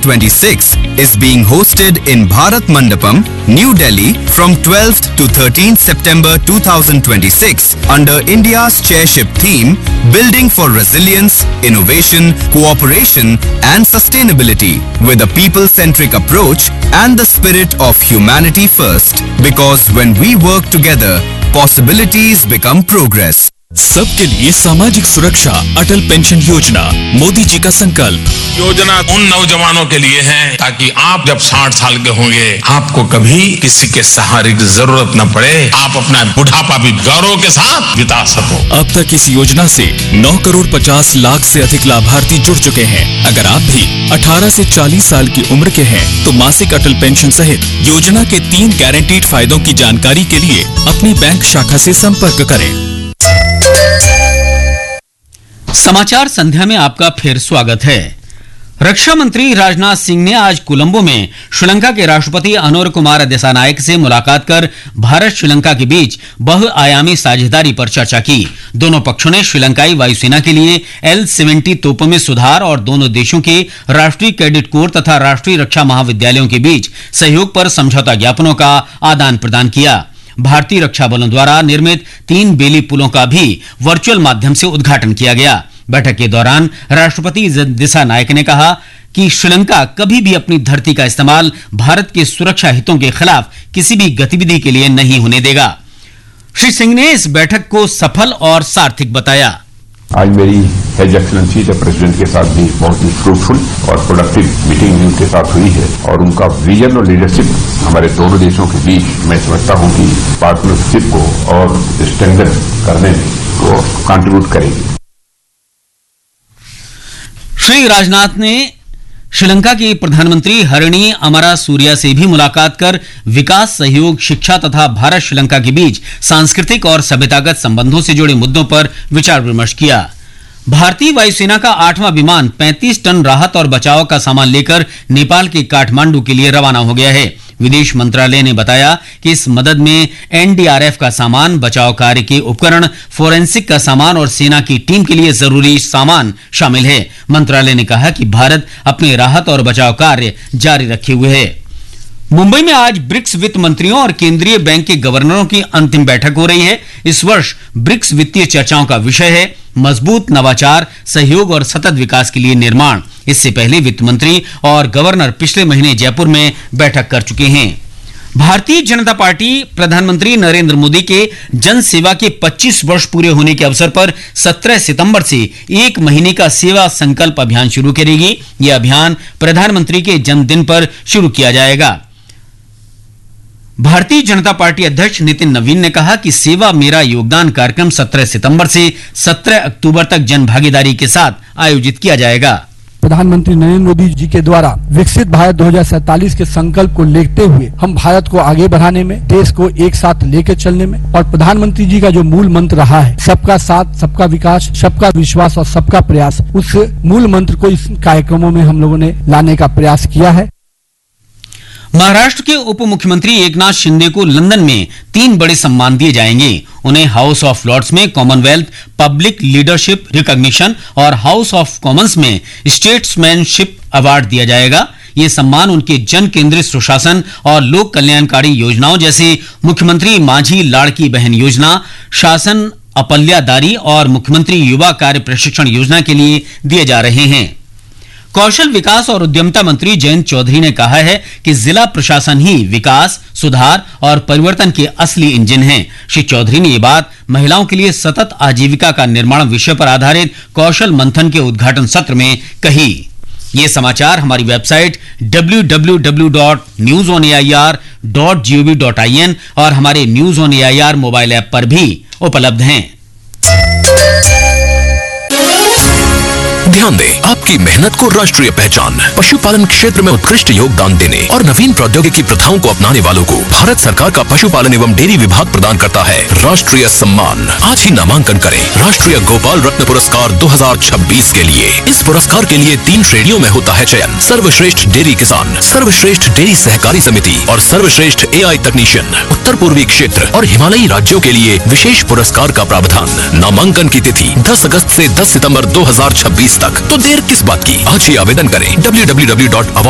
2026 is being hosted in Bharat Mandapam, New Delhi from 12th to 13th September 2026 under India's chairship theme Building for Resilience, Innovation, Cooperation and Sustainability with a people-centric approach and the spirit of humanity first. Because when we work together, possibilities become progress. सबके लिए सामाजिक सुरक्षा अटल pension योजना मोदी जी का संकल्प। योजना उन नौजवानों के लिए है ताकि आप जब 60 साल के होंगे आपको कभी किसी के सहारे की जरूरत न पड़े, आप अपना बुढ़ापा भी गौरव के साथ बिता सको। अब तक इस योजना से 9 करोड़ 50 लाख से अधिक लाभार्थी जुड़ चुके हैं। अगर आप भी 18 से 40 साल की उम्र के हैं तो मासिक अटल पेंशन सहित योजना के 3 गारंटीड फायदों की जानकारी के लिए अपनी बैंक शाखा से संपर्क करें। समाचार संध्या में आपका फिर स्वागत है। रक्षा मंत्री राजनाथ सिंह ने आज कोलंबो में श्रीलंका के राष्ट्रपति अनोर कुमार दिसानायक से मुलाकात कर भारत श्रीलंका के बीच बहुआयामी साझेदारी पर चर्चा की। दोनों पक्षों ने श्रीलंकाई वायुसेना के लिए L-70 तोपों में सुधार और दोनों देशों के राष्ट्रीय कैडेट कोर तथा राष्ट्रीय रक्षा महाविद्यालयों के बीच सहयोग पर समझौता ज्ञापनों का आदान प्रदान किया। भारतीय रक्षा बलों द्वारा निर्मित 3 बेली पुलों का भी वर्चुअल माध्यम से उद्घाटन किया गया। बैठक के दौरान राष्ट्रपति दिसानायक ने कहा कि श्रीलंका कभी भी अपनी धरती का इस्तेमाल भारत के सुरक्षा हितों के खिलाफ किसी भी गतिविधि के लिए नहीं होने देगा। श्री सिंह ने इस बैठक को सफल और सार्थक बताया। आज मेरी हिज एक्सीलेंसी से प्रेसिडेंट के साथ भी बहुत ही फ्रूटफुल और प्रोडक्टिव मीटिंग भी उनके साथ हुई है और उनका विजन और लीडरशिप हमारे दोनों देशों के बीच मैं समझता हूं कि पार्टनरशिप को और स्ट्रेंथन करने में वो कंट्रीब्यूट करेगी। श्री राजनाथ ने श्रीलंका की प्रधानमंत्री हरिणी अमरासूरिया से भी मुलाकात कर विकास सहयोग, शिक्षा तथा भारत श्रीलंका के बीच सांस्कृतिक और सभ्यतागत संबंधों से जुड़े मुद्दों पर विचार विमर्श किया। भारतीय वायुसेना का 8वां विमान 35 टन राहत और बचाव का सामान लेकर नेपाल के काठमांडू के लिए रवाना हो गया है। विदेश मंत्रालय ने बताया कि इस मदद में एनडीआरएफ का सामान, बचाव कार्य के उपकरण, फोरेंसिक का सामान और सेना की टीम के लिए जरूरी सामान शामिल है। मंत्रालय ने कहा कि भारत अपने राहत और बचाव कार्य जारी रखे हुए है। मुंबई में आज ब्रिक्स वित्त मंत्रियों और केंद्रीय बैंक के गवर्नरों की अंतिम बैठक हो रही है। इस वर्ष ब्रिक्स वित्तीय चर्चाओं का विषय है मजबूत नवाचार, सहयोग और सतत विकास के लिए निर्माण। इससे पहले वित्त मंत्री और गवर्नर पिछले महीने जयपुर में बैठक कर चुके हैं। भारतीय जनता पार्टी प्रधानमंत्री नरेंद्र मोदी के जन सेवा के 25 वर्ष पूरे होने के अवसर पर 17 सितंबर से 1 महीने का सेवा संकल्प अभियान शुरू करेगी। यह अभियान प्रधानमंत्री के जन्मदिन पर शुरू किया जाएगा। भारतीय जनता पार्टी अध्यक्ष नितिन नवीन ने कहा कि सेवा मेरा योगदान कार्यक्रम 17 सितंबर से 17 अक्टूबर तक जन भागीदारी के साथ आयोजित किया जाएगा। प्रधानमंत्री नरेंद्र मोदी जी के द्वारा विकसित भारत 2047 के संकल्प को लेते हुए हम भारत को आगे बढ़ाने में, देश को एक साथ लेकर चलने में और प्रधानमंत्री जी का जो मूल मंत्र रहा है सबका साथ, सबका विकास, सबका विश्वास और सबका प्रयास, उस मूल मंत्र को इस कार्यक्रमों में हम लोगों ने लाने का प्रयास किया है। महाराष्ट्र के उप मुख्यमंत्री एकनाथ शिंदे को लंदन में 3 बड़े सम्मान दिए जाएंगे। उन्हें हाउस ऑफ लॉर्ड्स में कॉमनवेल्थ पब्लिक लीडरशिप रिकॉग्निशन और हाउस ऑफ कॉमन्स में स्टेट्समैनशिप अवार्ड दिया जाएगा। ये सम्मान उनके जन केंद्रित सुशासन और लोक कल्याणकारी योजनाओं जैसे मुख्यमंत्री माझी लाड़की बहन योजना, शासन अपल्यादारी और मुख्यमंत्री युवा कार्य प्रशिक्षण योजना के लिए दिए जा रहे हैं। कौशल विकास और उद्यमिता मंत्री जयंत चौधरी ने कहा है कि जिला प्रशासन ही विकास, सुधार और परिवर्तन के असली इंजन है। श्री चौधरी ने ये बात महिलाओं के लिए सतत आजीविका का निर्माण विषय पर आधारित कौशल मंथन के उद्घाटन सत्र में कही। ये समाचार हमारी वेबसाइट www.newsonair.gov.in और हमारे news on AIR mobile app पर भी उपलब्ध हैं। ध्यान दें, आपकी मेहनत को राष्ट्रीय पहचान। पशुपालन क्षेत्र में उत्कृष्ट योगदान देने और नवीन प्रौद्योगिकी प्रथाओं को अपनाने वालों को भारत सरकार का पशुपालन एवं डेयरी विभाग प्रदान करता है राष्ट्रीय सम्मान। आज ही नामांकन करें राष्ट्रीय गोपाल रत्न पुरस्कार 2026 के लिए। इस पुरस्कार के लिए 3 श्रेणियों में होता है चयन: सर्वश्रेष्ठ डेयरी किसान, सर्वश्रेष्ठ डेयरी सहकारी समिति और सर्वश्रेष्ठ एआई तकनीशियन। उत्तर पूर्वी क्षेत्र और हिमालयी राज्यों के लिए विशेष पुरस्कार का प्रावधान। नामांकन की तिथि 10 अगस्त से 10 सितंबर 2026 तक। तो देर किस बात की, आज ही आवेदन करें www.award